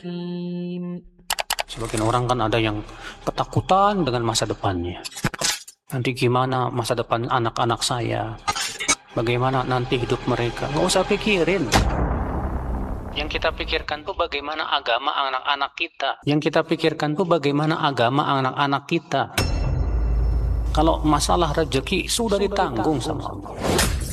Bismillahirrahmanirrahim. Sebagian orang kan ada yang ketakutan dengan masa depannya. Nanti gimana masa depan anak-anak saya? Bagaimana nanti hidup mereka? Nggak usah pikirin. Yang kita pikirkan tuh bagaimana agama anak-anak kita. Yang kita pikirkan tuh bagaimana agama anak-anak kita. Kalau masalah rezeki sudah ditanggung sama Allah.